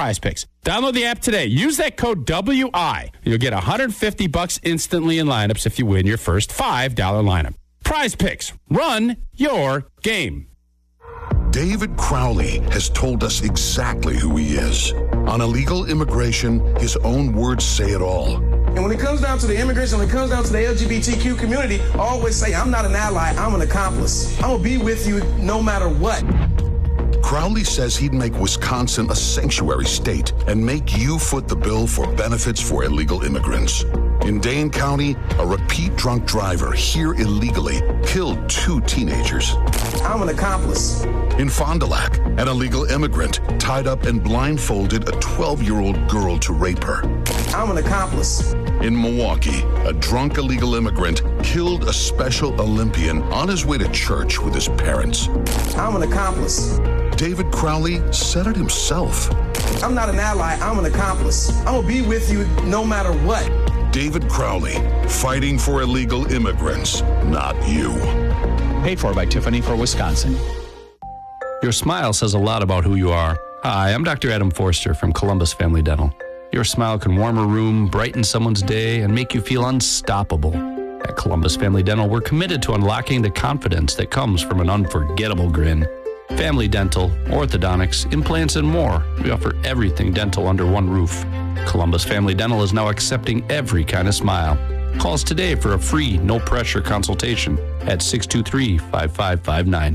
Prize Picks. Download the app today. Use that code WI. You'll get $150 instantly in lineups if you win your first $5 lineup. Prize Picks. Run your game. David Crowley has told us exactly who he is. On illegal immigration, his own words say it all. And when it comes down to the immigration, when it comes down to the LGBTQ community, I always say, I'm not an ally, I'm an accomplice. I'm going to be with you no matter what. Crowley says he'd make Wisconsin a sanctuary state and make you foot the bill for benefits for illegal immigrants. In Dane County, a repeat drunk driver here illegally killed 2 teenagers. I'm an accomplice. In Fond du Lac, an illegal immigrant tied up and blindfolded a 12-year-old girl to rape her. I'm an accomplice. In Milwaukee, a drunk illegal immigrant killed a Special Olympian on his way to church with his parents. I'm an accomplice. David Crowley said it himself. I'm not an ally, I'm an accomplice. I'm going to be with you no matter what. David Crowley, fighting for illegal immigrants, not you. Paid for by Tiffany for Wisconsin. Your smile says a lot about who you are. Hi, I'm Dr. Adam Forster from Columbus Family Dental. Your smile can warm a room, brighten someone's day, and make you feel unstoppable. At Columbus Family Dental, we're committed to unlocking the confidence that comes from an unforgettable grin. Family dental, orthodontics, implants, and more. We offer everything dental under one roof. Columbus Family Dental is now accepting every kind of smile. Call us today for a free, no-pressure consultation at 623-5559.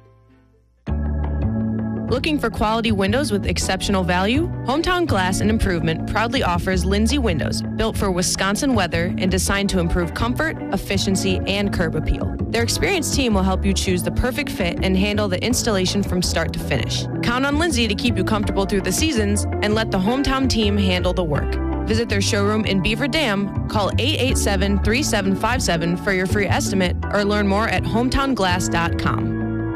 Looking for quality windows with exceptional value? Hometown Glass and Improvement proudly offers Lindsay Windows, built for Wisconsin weather and designed to improve comfort, efficiency, and curb appeal. Their experienced team will help you choose the perfect fit and handle the installation from start to finish. Count on Lindsay to keep you comfortable through the seasons and let the hometown team handle the work. Visit their showroom in Beaver Dam, call 887-3757 for your free estimate, or learn more at hometownglass.com.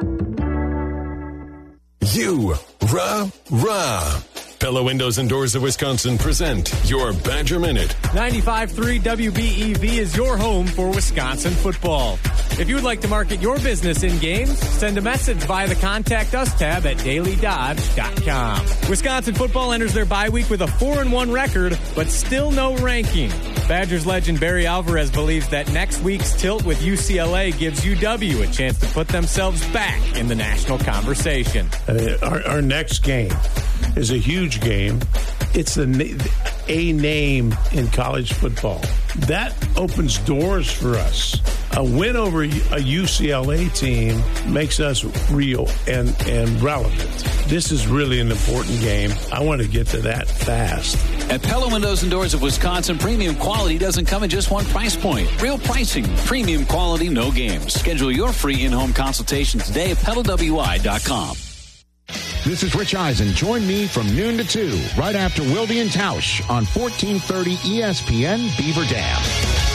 Pella Windows and Doors of Wisconsin present your Badger Minute. 95.3 WBEV is your home for Wisconsin football. If you would like to market your business in games, send a message via the Contact Us tab at dailydodge.com. Wisconsin football enters their bye week with a 4-1 record, but still no ranking. Badgers legend Barry Alvarez believes that next week's tilt with UCLA gives UW a chance to put themselves back in the national conversation. Our next game is a huge game. It's a name in college football. That opens doors for us. A win over a UCLA team makes us real and relevant. This is really an important game. I want to get to that fast. At Pella Windows and Doors of Wisconsin, premium quality doesn't come at just one price point. Real pricing, premium quality, no games. Schedule your free in-home consultation today at PellaWI.com. This is Rich Eisen. Join me from noon to 2, right after Wilde and Tausch on 1430 ESPN Beaver Dam.